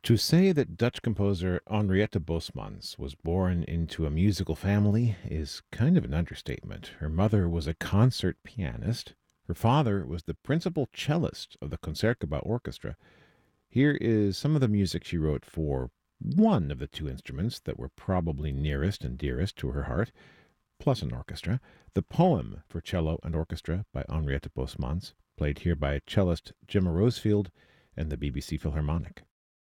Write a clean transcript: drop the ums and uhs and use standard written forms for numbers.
To say that Dutch composer Henriette Bosmans was born into a musical family is kind of an understatement. Her mother was a concert pianist. Her father was the principal cellist of the Concertgebouw Orchestra. Here is some of the music she wrote for one of the two instruments that were probably nearest and dearest to her heart, plus an orchestra. The poem for cello and orchestra by Henriette Bosmans, played here by cellist Gemma Rosefield and the BBC Philharmonic.